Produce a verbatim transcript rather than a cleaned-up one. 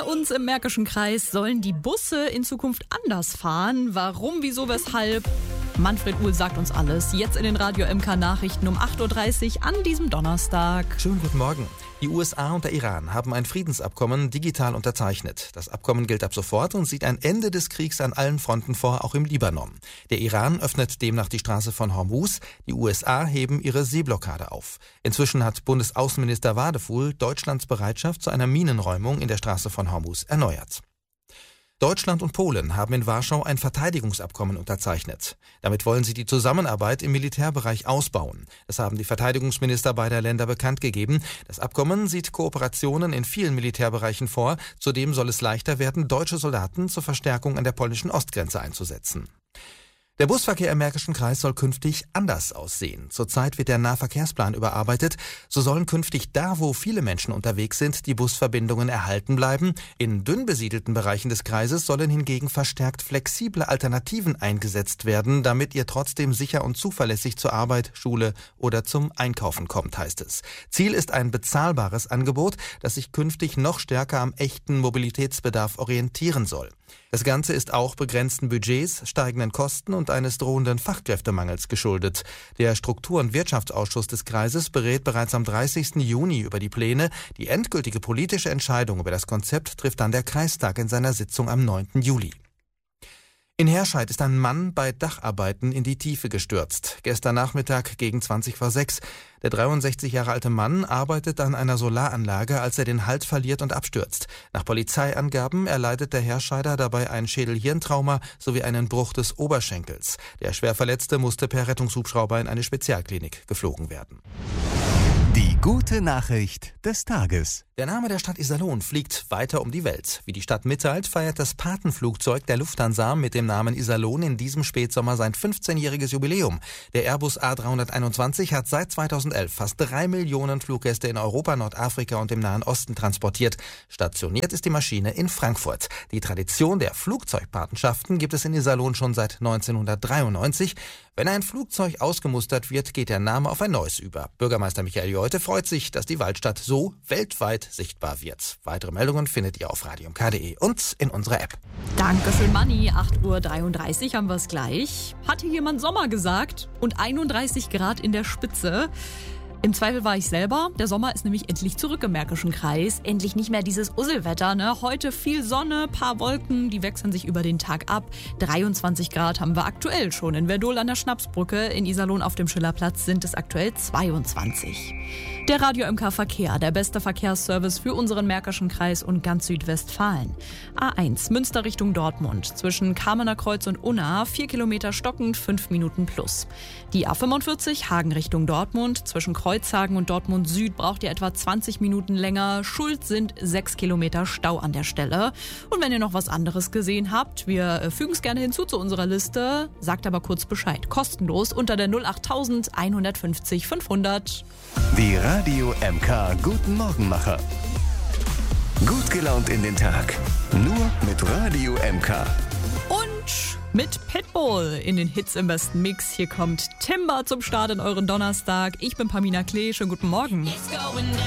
uns im Märkischen Kreis sollen die Busse in Zukunft anders fahren. Warum, wieso, weshalb? Manfred Uhl sagt uns alles. Jetzt in den Radio M K Nachrichten um acht Uhr dreißig an diesem Donnerstag. Schönen guten Morgen. Die U S A und der Iran haben ein Friedensabkommen digital unterzeichnet. Das Abkommen gilt ab sofort und sieht ein Ende des Kriegs an allen Fronten vor, auch im Libanon. Der Iran öffnet demnach die Straße von Hormuz. Die U S A heben ihre Seeblockade auf. Inzwischen hat Bundesaußenminister Wadefuhl Deutschlands Bereitschaft zu einer Minenräumung in der Straße von Hormuz erneuert. Deutschland und Polen haben in Warschau ein Verteidigungsabkommen unterzeichnet. Damit wollen sie die Zusammenarbeit im Militärbereich ausbauen. Das haben die Verteidigungsminister beider Länder bekannt gegeben. Das Abkommen sieht Kooperationen in vielen Militärbereichen vor. Zudem soll es leichter werden, deutsche Soldaten zur Verstärkung an der polnischen Ostgrenze einzusetzen. Der Busverkehr im Märkischen Kreis soll künftig anders aussehen. Zurzeit wird der Nahverkehrsplan überarbeitet. So sollen künftig da, wo viele Menschen unterwegs sind, die Busverbindungen erhalten bleiben. In dünn besiedelten Bereichen des Kreises sollen hingegen verstärkt flexible Alternativen eingesetzt werden, damit ihr trotzdem sicher und zuverlässig zur Arbeit, Schule oder zum Einkaufen kommt, heißt es. Ziel ist ein bezahlbares Angebot, das sich künftig noch stärker am echten Mobilitätsbedarf orientieren soll. Das Ganze ist auch begrenzten Budgets, steigenden Kosten und eines drohenden Fachkräftemangels geschuldet. Der Struktur- und Wirtschaftsausschuss des Kreises berät bereits am dreißigsten Juni über die Pläne. Die endgültige politische Entscheidung über das Konzept trifft dann der Kreistag in seiner Sitzung am neunten Juli. In Herscheid ist ein Mann bei Dacharbeiten in die Tiefe gestürzt. Gestern Nachmittag gegen zwanzig vor sechs. Der dreiundsechzig Jahre alte Mann arbeitet an einer Solaranlage, als er den Halt verliert und abstürzt. Nach Polizeiangaben erleidet der Herscheider dabei ein Schädel-Hirntrauma sowie einen Bruch des Oberschenkels. Der Schwerverletzte musste per Rettungshubschrauber in eine Spezialklinik geflogen werden. Die gute Nachricht des Tages. Der Name der Stadt Iserlohn fliegt weiter um die Welt. Wie die Stadt mitteilt, feiert das Patenflugzeug der Lufthansa mit dem Namen Iserlohn in diesem Spätsommer sein fünfzehnjähriges Jubiläum. Der Airbus A dreihunderteinundzwanzig hat seit zweitausendelf fast drei Millionen Fluggäste in Europa, Nordafrika und dem Nahen Osten transportiert. Stationiert ist die Maschine in Frankfurt. Die Tradition der Flugzeugpatenschaften gibt es in Iserlohn schon seit neunzehnhundertdreiundneunzig. Wenn ein Flugzeug ausgemustert wird, geht der Name auf ein neues über. Bürgermeister Michael Jolte freut sich, dass die Waldstadt so weltweit sichtbar wird. Weitere Meldungen findet ihr auf radio m k punkt de und in unserer App. Dankeschön, Manni. acht Uhr dreiunddreißig haben wir es gleich. Hat hier jemand Sommer gesagt? Und einunddreißig Grad in der Spitze. Im Zweifel war ich selber. Der Sommer ist nämlich endlich zurück im Märkischen Kreis. Endlich nicht mehr dieses Usselwetter, ne? Heute viel Sonne, paar Wolken, die wechseln sich über den Tag ab. dreiundzwanzig Grad haben wir aktuell schon. In Verdol an der Schnapsbrücke, in Iserlohn auf dem Schillerplatz sind es aktuell zweiundzwanzig. Der Radio M K Verkehr, der beste Verkehrsservice für unseren Märkischen Kreis und ganz Südwestfalen. A eins, Münster Richtung Dortmund, zwischen Kamener Kreuz und Unna, vier Kilometer stockend, fünf Minuten plus. Die A fünfundvierzig, Hagen Richtung Dortmund, zwischen Kreuzhagen und Dortmund Süd braucht ihr etwa zwanzig Minuten länger. Schuld sind sechs Kilometer Stau an der Stelle. Und wenn ihr noch was anderes gesehen habt, wir fügen es gerne hinzu zu unserer Liste, sagt aber kurz Bescheid. Kostenlos unter der null acht tausend einhundertfünfzig fünfhundert. Die Radio M K Guten Morgenmacher. Gut gelaunt in den Tag. Nur mit Radio M K. Und mit Pitbull in den Hits im besten Mix. Hier kommt Timber zum Start in euren Donnerstag. Ich bin Pamina Klee. Schönen guten Morgen.